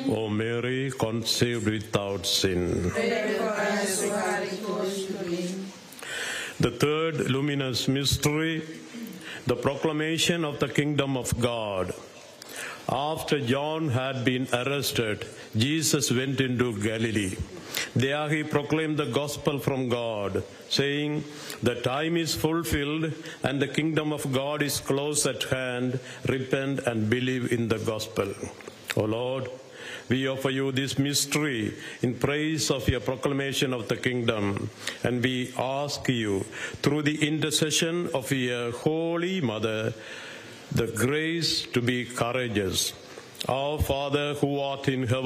O Mary, conceived without sin. The third luminous mystery, the proclamation of the kingdom of God. After John had been arrested, Jesus went into Galilee. There he proclaimed the gospel from God, saying, "The time is fulfilled and the kingdom of God is close at hand. Repent and believe in the gospel." O Lord, we offer you this mystery in praise of your proclamation of the kingdom, and we ask you, through the intercession of your Holy Mother, the grace to be courageous. Our Father who art in heaven,